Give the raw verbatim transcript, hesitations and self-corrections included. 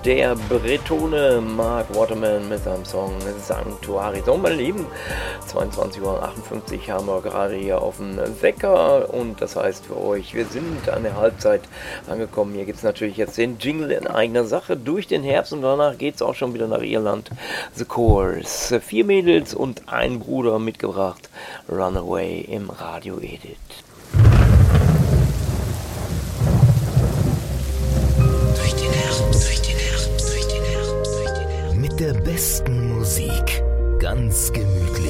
der Bretone Mark Waterman mit seinem Song Sanctuary. So, meine Lieben, zweiundzwanzig Uhr achtundfünfzig haben wir gerade hier auf dem Wecker und das heißt für euch, wir sind an der Halbzeit angekommen. Hier gibt es natürlich jetzt den Jingle in eigener Sache durch den Herbst und danach geht es auch schon wieder nach Irland. The Course. Vier Mädels und ein Bruder mitgebracht. Runaway im Radio Edit. Mit der besten Musik, ganz gemütlich